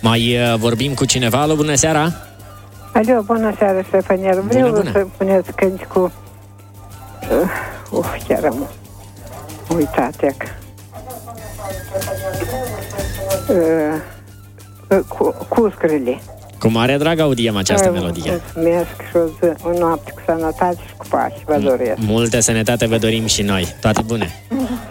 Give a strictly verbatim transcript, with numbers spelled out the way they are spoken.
Mai uh, vorbim cu cineva? Alo, bună seara! Alo, bună seara, Ștefănier. Vreau bună. să puneți cânti cu... Uh, uf, chiar am uitat, ec. Uh, uh, cu, cu scrâle. Cu mare drag audiem această uh, melodie. Mulțumesc și o, zi, o noapte cu sănătate și cu pace. Vă doresc. Multă sănătate vă dorim și noi. Toate bune!